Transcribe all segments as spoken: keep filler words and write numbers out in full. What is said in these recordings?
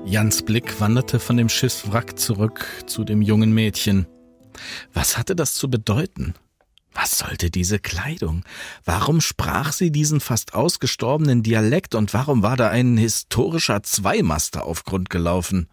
Jans Blick wanderte von dem Schiffswrack zurück zu dem jungen Mädchen. Was hatte das zu bedeuten? Was sollte diese Kleidung? Warum sprach sie diesen fast ausgestorbenen Dialekt und warum war da ein historischer Zweimaster auf Grund gelaufen?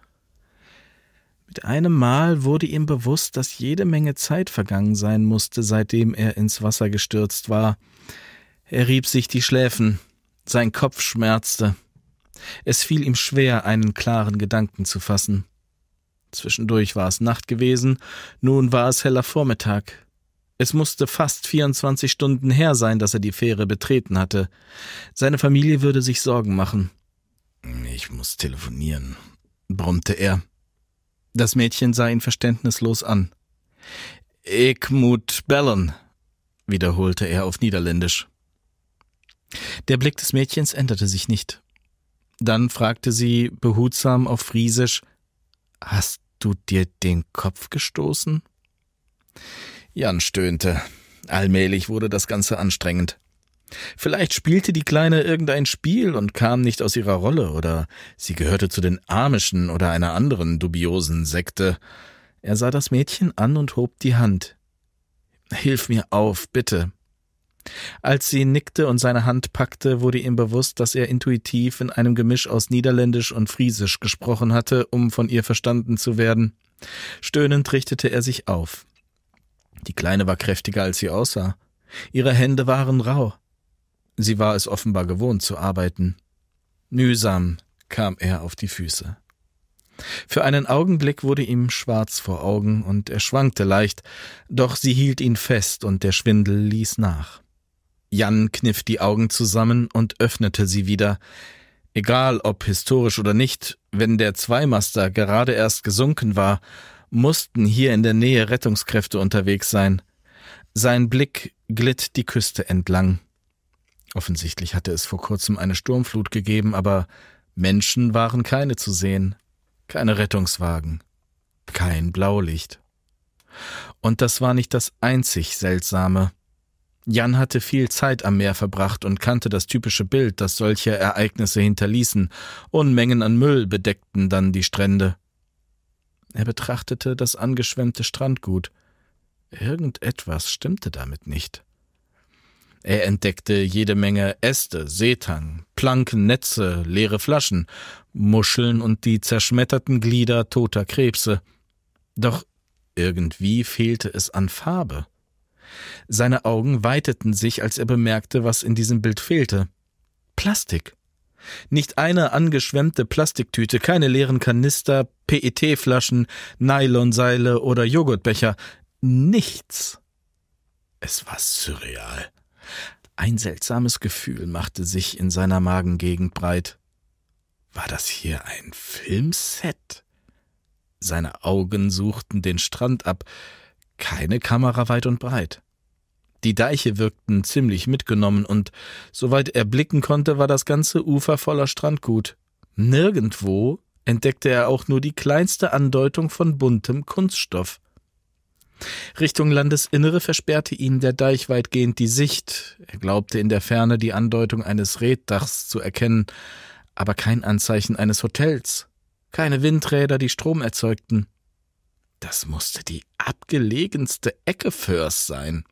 Mit einem Mal wurde ihm bewusst, dass jede Menge Zeit vergangen sein musste, seitdem er ins Wasser gestürzt war. Er rieb sich die Schläfen, sein Kopf schmerzte. Es fiel ihm schwer, einen klaren Gedanken zu fassen. Zwischendurch war es Nacht gewesen, nun war es heller Vormittag. Es musste fast vierundzwanzig Stunden her sein, dass er die Fähre betreten hatte. Seine Familie würde sich Sorgen machen. »Ich muss telefonieren«, brummte er. Das Mädchen sah ihn verständnislos an. »Ik moet bellen«, wiederholte er auf Niederländisch. Der Blick des Mädchens änderte sich nicht. Dann fragte sie behutsam auf Friesisch, »Hast du dir den Kopf gestoßen?« Jan stöhnte. Allmählich wurde das Ganze anstrengend. Vielleicht spielte die Kleine irgendein Spiel und kam nicht aus ihrer Rolle, oder sie gehörte zu den Amischen oder einer anderen dubiosen Sekte. Er sah das Mädchen an und hob die Hand. »Hilf mir auf, bitte.« Als sie nickte und seine Hand packte, wurde ihm bewusst, dass er intuitiv in einem Gemisch aus Niederländisch und Friesisch gesprochen hatte, um von ihr verstanden zu werden. Stöhnend richtete er sich auf. Die Kleine war kräftiger, als sie aussah. Ihre Hände waren rau. Sie war es offenbar gewohnt zu arbeiten. Mühsam kam er auf die Füße. Für einen Augenblick wurde ihm schwarz vor Augen und er schwankte leicht, doch sie hielt ihn fest und der Schwindel ließ nach. Jan kniff die Augen zusammen und öffnete sie wieder. Egal ob historisch oder nicht, wenn der Zweimaster gerade erst gesunken war, mussten hier in der Nähe Rettungskräfte unterwegs sein. Sein Blick glitt die Küste entlang. Offensichtlich hatte es vor kurzem eine Sturmflut gegeben, aber Menschen waren keine zu sehen, keine Rettungswagen, kein Blaulicht. Und das war nicht das einzig Seltsame. Jan hatte viel Zeit am Meer verbracht und kannte das typische Bild, das solche Ereignisse hinterließen. Unmengen an Müll bedeckten dann die Strände. Er betrachtete das angeschwemmte Strandgut. Irgendetwas stimmte damit nicht. Er entdeckte jede Menge Äste, Seetang, Planken, Netze, leere Flaschen, Muscheln und die zerschmetterten Glieder toter Krebse. Doch irgendwie fehlte es an Farbe. Seine Augen weiteten sich, als er bemerkte, was in diesem Bild fehlte. Plastik. Nicht eine angeschwemmte Plastiktüte, keine leeren Kanister, P E T-Flaschen, Nylonseile oder Joghurtbecher. Nichts. Es war surreal. Ein seltsames Gefühl machte sich in seiner Magengegend breit. War das hier ein Filmset? Seine Augen suchten den Strand ab. Keine Kamera weit und breit. Die Deiche wirkten ziemlich mitgenommen und, soweit er blicken konnte, war das ganze Ufer voller Strandgut. Nirgendwo entdeckte er auch nur die kleinste Andeutung von buntem Kunststoff. Richtung Landesinnere versperrte ihm der Deich weitgehend die Sicht. Er glaubte in der Ferne die Andeutung eines Reetdachs zu erkennen, aber kein Anzeichen eines Hotels, keine Windräder, die Strom erzeugten. Das musste die abgelegenste Ecke Föhrs sein.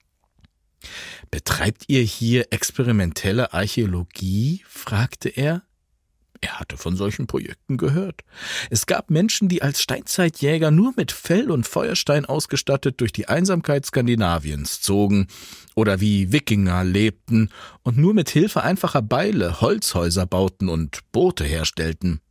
»Betreibt ihr hier experimentelle Archäologie?« fragte er. Er hatte von solchen Projekten gehört. Es gab Menschen, die als Steinzeitjäger nur mit Fell und Feuerstein ausgestattet durch die Einsamkeit Skandinaviens zogen oder wie Wikinger lebten und nur mit Hilfe einfacher Beile Holzhäuser bauten und Boote herstellten.